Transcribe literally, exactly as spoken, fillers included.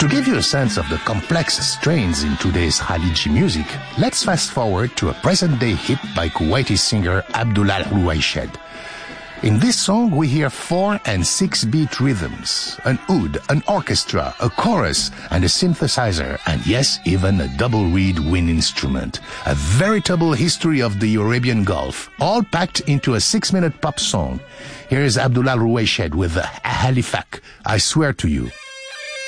To give you a sense of the complex strains in today's Khaliji music, let's fast forward to a present-day hit by Kuwaiti singer Abdullah Ruwayshed. In this song, we hear four and six-beat rhythms, an oud, an orchestra, a chorus, and a synthesizer, and yes, even a double reed wind instrument. A veritable history of the Arabian Gulf, all packed into a six-minute pop song. Here is Abdullah Ruwayshed with Ahalifak, I Swear to You.